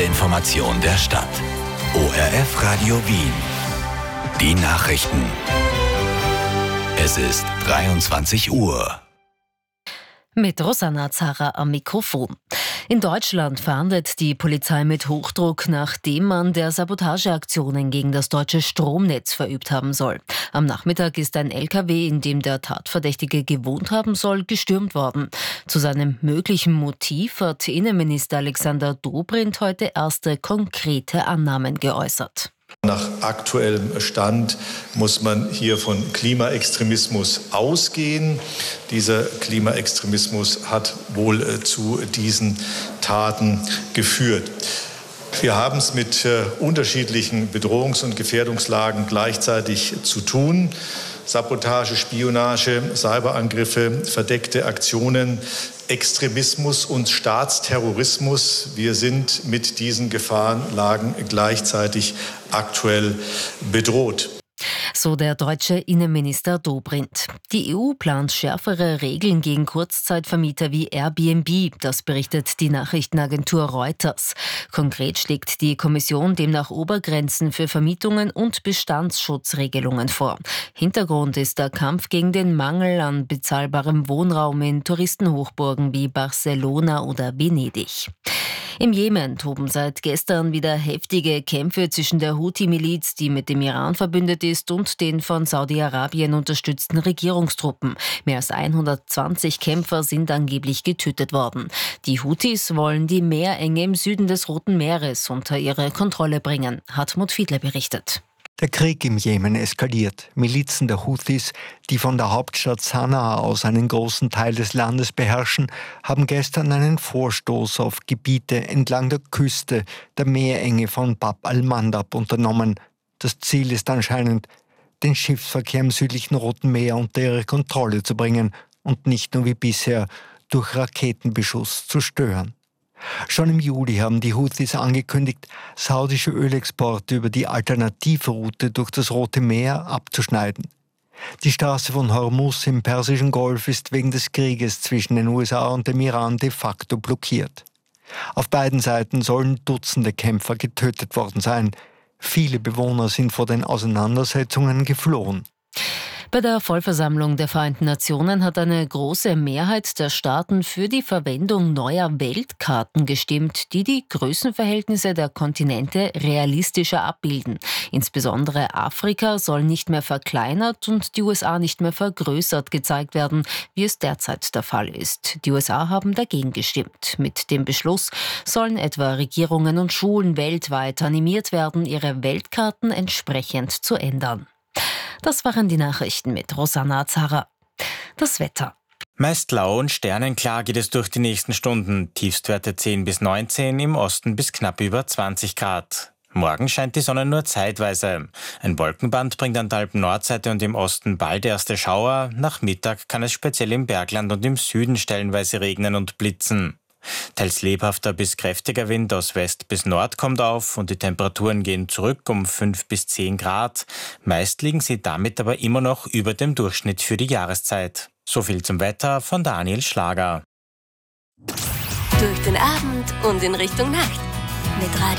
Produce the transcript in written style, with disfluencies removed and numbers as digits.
Information der Stadt. ORF Radio Wien. Die Nachrichten. Es ist 23 Uhr. Mit Rosanna Zara am Mikrofon. In Deutschland fahndet die Polizei mit Hochdruck nach dem Mann, der Sabotageaktionen gegen das deutsche Stromnetz verübt haben soll. Am Nachmittag ist ein LKW, in dem der Tatverdächtige gewohnt haben soll, gestürmt worden. Zu seinem möglichen Motiv hat Innenminister Alexander Dobrindt heute erste konkrete Annahmen geäußert. Nach aktuellem Stand muss man hier von Klimaextremismus ausgehen. Dieser Klimaextremismus hat wohl zu diesen Taten geführt. Wir haben es mit unterschiedlichen Bedrohungs- und Gefährdungslagen gleichzeitig zu tun. Sabotage, Spionage, Cyberangriffe, verdeckte Aktionen, Extremismus und Staatsterrorismus. Wir sind mit diesen Gefahrenlagen gleichzeitig aktuell bedroht. So der deutsche Innenminister Dobrindt. Die EU plant schärfere Regeln gegen Kurzzeitvermieter wie Airbnb, das berichtet die Nachrichtenagentur Reuters. Konkret schlägt die Kommission demnach Obergrenzen für Vermietungen und Bestandsschutzregelungen vor. Hintergrund ist der Kampf gegen den Mangel an bezahlbarem Wohnraum in Touristenhochburgen wie Barcelona oder Venedig. Im Jemen toben seit gestern wieder heftige Kämpfe zwischen der Houthi-Miliz, die mit dem Iran verbündet ist, und den von Saudi-Arabien unterstützten Regierungstruppen. Mehr als 120 Kämpfer sind angeblich getötet worden. Die Houthis wollen die Meerenge im Süden des Roten Meeres unter ihre Kontrolle bringen, Hartmut Fiedler berichtet. Der Krieg im Jemen eskaliert. Milizen der Houthis, die von der Hauptstadt Sanaa aus einen großen Teil des Landes beherrschen, haben gestern einen Vorstoß auf Gebiete entlang der Küste der Meerenge von Bab al-Mandab unternommen. Das Ziel ist anscheinend, den Schiffsverkehr im südlichen Roten Meer unter ihre Kontrolle zu bringen und nicht nur wie bisher durch Raketenbeschuss zu stören. Schon im Juli haben die Houthis angekündigt, saudische Ölexporte über die Alternativroute durch das Rote Meer abzuschneiden. Die Straße von Hormuz im Persischen Golf ist wegen des Krieges zwischen den USA und dem Iran de facto blockiert. Auf beiden Seiten sollen Dutzende Kämpfer getötet worden sein. Viele Bewohner sind vor den Auseinandersetzungen geflohen. Bei der Vollversammlung der Vereinten Nationen hat eine große Mehrheit der Staaten für die Verwendung neuer Weltkarten gestimmt, die die Größenverhältnisse der Kontinente realistischer abbilden. Insbesondere Afrika soll nicht mehr verkleinert und die USA nicht mehr vergrößert gezeigt werden, wie es derzeit der Fall ist. Die USA haben dagegen gestimmt. Mit dem Beschluss sollen etwa Regierungen und Schulen weltweit animiert werden, ihre Weltkarten entsprechend zu ändern. Das waren die Nachrichten mit Rosanna Zara. Das Wetter. Meist lau und sternenklar geht es durch die nächsten Stunden. Tiefstwerte 10 bis 19, im Osten bis knapp über 20 Grad. Morgen scheint die Sonne nur zeitweise. Ein Wolkenband bringt an der Alpen-Nordseite und im Osten bald erste Schauer. Nach Mittag kann es speziell im Bergland und im Süden stellenweise regnen und blitzen. Teils lebhafter bis kräftiger Wind aus West bis Nord kommt auf und die Temperaturen gehen zurück um 5 bis 10 Grad. Meist liegen sie damit aber immer noch über dem Durchschnitt für die Jahreszeit. So viel zum Wetter von Daniel Schlager. Durch den Abend und in Richtung Nacht mit Radio